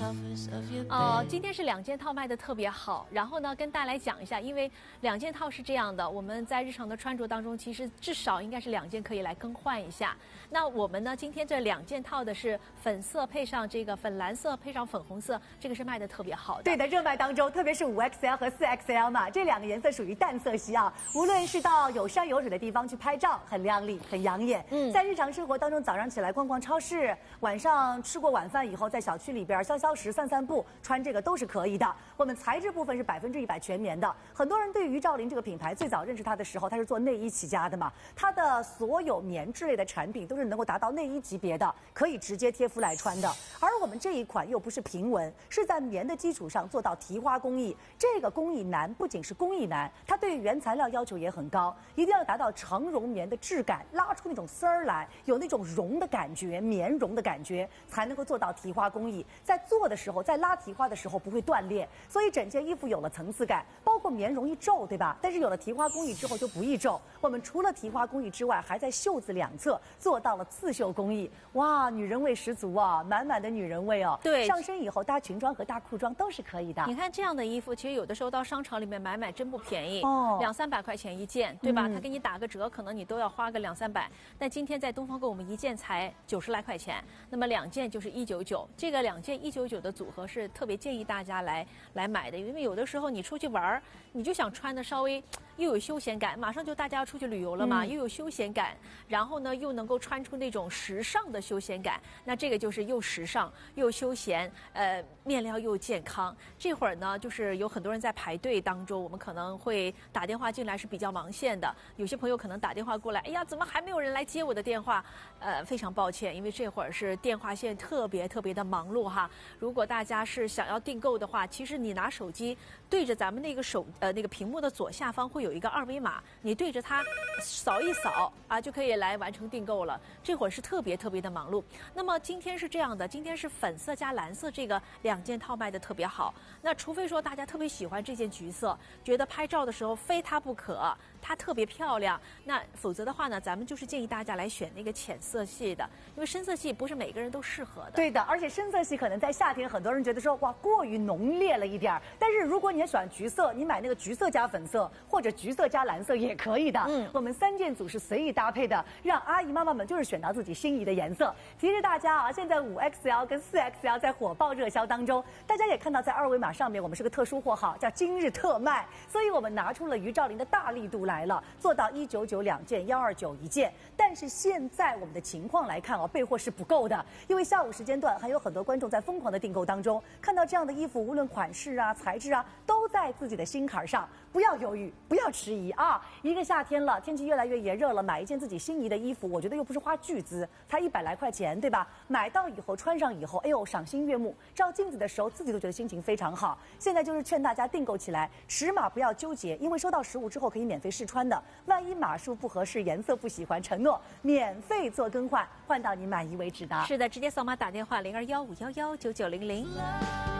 今天是2件套卖的特别好，然后呢，跟大家来讲一下，因为2件套是这样的，我们在日常的穿着当中，其实至少应该是2件可以来更换一下。那我们呢，今天这2件套的是粉色配上这个粉蓝色配上粉红色，这个是卖的特别好的。 对的，热卖当中，特别是5XL 和4XL 嘛，这2个颜色属于淡色系啊。无论是到有山有水的地方去拍照，很亮丽，很养眼。在日常生活当中，早上起来逛逛超市，晚上吃过晚饭以后，在小区里边消消食、散散步，穿这个都是可以的。我们材质部分是100%全棉的。很多人对于赵琳这个品牌最早认识它的时候，它是做内衣起家的嘛，它的所有棉质类的产品都是能够达到内衣级别的，可以直接贴肤来穿的。而我们这一款又不是平纹，是在棉的基础上做到提花工艺。这个工艺难，不仅是工艺难，它对于原材料要求也很高，一定要达到成绒棉的质感，拉出那种丝儿来，有那种绒的感觉，棉绒的感觉，才能够做到提花工艺。在做的时候，在拉提花的时候不会断裂，所以整件衣服有了层次感。包括棉容易皱，对吧？但是有了提花工艺之后就不易皱。我们除了提花工艺之外，还在袖子2侧做到了刺绣工艺。哇，女人味十足啊，满满的女人味哦。 对， 上身以后搭裙装和搭裤装都是可以的。 你看这样的衣服，其实有的时候到商场里面买真不便宜哦，200-300块钱一件，对吧？他给你打个折，可能你都要花个200-300。但今天在东方购，我们1件才90来块钱，那么2件就是199。这个2件199的组合是特别建议大家来买的，因为有的时候你出去玩，你就想穿的稍微又有休闲感，马上就大家要出去旅游了嘛，又有休闲感，然后呢又能够穿出那种时尚的休闲感，那这个就是又时尚又休闲，面料又健康。这会儿呢，就是有很多人在排队当中，我们可能会打电话进来是比较忙线的，有些朋友可能打电话过来，哎呀，怎么还没有人来接我的电话？非常抱歉，因为这会儿是电话线特别的忙碌哈。如果大家是想要订购的话，其实你拿手机对着咱们那个那个屏幕的左下方会有一个2维码，你对着它扫一扫啊，就可以来完成订购了。这会儿是特别的忙碌。那么今天是这样的，今天是粉色加蓝色这个2件套卖的特别好。那除非说大家特别喜欢这件橘色，觉得拍照的时候非它不可，它特别漂亮，那否则的话呢，咱们就是建议大家来选那个浅色系的，因为深色系不是每个人都适合的。 对的，而且深色系可能在夏天，很多人觉得说哇过于浓烈了一点，但是如果你也喜欢橘色，你买那个橘色加粉色或者橘色加蓝色也可以的。我们3件组是随意搭配的，让阿姨妈妈们就是选到自己心仪的颜色。提示大家啊，现在5XL 跟4XL 在火爆热销当中，大家也看到在2维码上面，我们是个特殊货号，叫今日特卖，所以我们拿出了于赵琳的大力度来了，做到199 2件，129 1件。但是现在我们的情况来看啊，备货是不够的，因为下午时间段还有很多观众在疯狂的订购当中，看到这样的衣服，无论款式啊、材质啊，都在自己的心坎上，不要犹豫，不要迟疑啊！一个夏天了，天气越来越炎热了，买一件自己心仪的衣服，我觉得又不是花巨资，才100来块钱，对吧？买到以后穿上以后，哎呦，赏心悦目，照镜子的时候自己都觉得心情非常好。现在就是劝大家订购起来，尺码不要纠结，因为收到实物之后可以免费试穿的，万一码数不合适、颜色不喜欢，承诺免费做更换，换到你满意为止的。 是的，直接扫码打电话0215119900。